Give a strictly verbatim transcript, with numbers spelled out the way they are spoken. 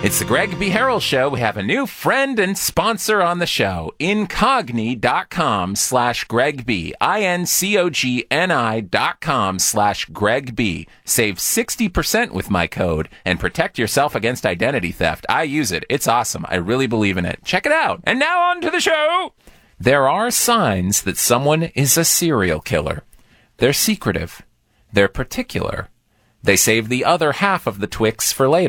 It's the Greg B. Harrell Show. We have a new friend and sponsor on the show. Incogni.com slash Greg B. I-N-C-O-G-N-I dot com slash Greg B. Save sixty percent with my code and protect yourself against identity theft. I use it. It's awesome. I really believe in it. Check it out. And now on to the show. There are signs that someone is a serial killer. They're secretive. They're particular. They save the other half of the Twix for later.